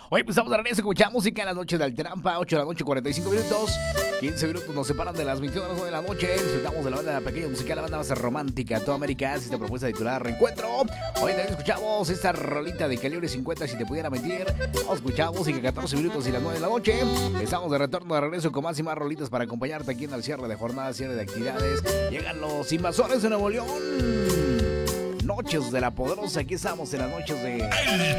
Oye, pues estamos de regreso, escuchamos música en las noches del Trampa, 8 de la noche, 45 minutos. 15 minutos nos separan de las 21 horas de la noche. Disfrutamos de la banda pequeña musical, la banda más romántica, toda América. Esta propuesta titulada Reencuentro. Hoy también escuchamos esta rolita de calibre 50, si te pudiera mentir. Escuchamos música 14 minutos y las 9 de la noche. Estamos de retorno, de regreso con más y más rolitas para acompañarte aquí en el cierre de jornada, cierre de actividades. Llegan los Invasores de Nuevo León. Noches de la Poderosa, aquí estamos en las noches de